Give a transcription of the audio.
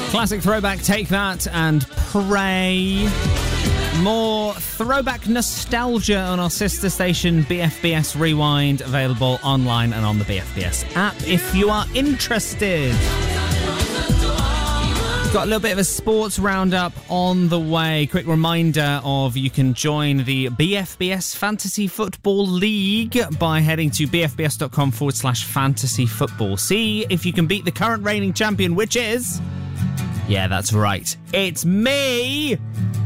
Classic throwback, Take That and Pray. More throwback nostalgia on our sister station BFBS Rewind, available online and on the BFBS app if you are interested. Got a little bit of a sports roundup on the way. Quick reminder of you can join the BFBS Fantasy Football League by heading to bfbs.com/fantasy football. See if you can beat the current reigning champion, which is... yeah, that's right. It's me!